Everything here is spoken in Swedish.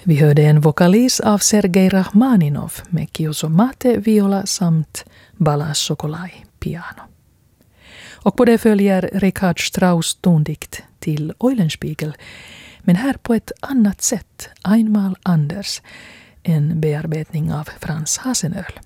Vi hörde en vokalis av Sergej Rachmaninov med Chiuso Mate viola samt Bala Sokolai piano. Och på det följer Richard Strauss tondikt till Eulenspiegel, men här på ett annat sätt, Einmal anders, en bearbetning av Frans Hasenöhl.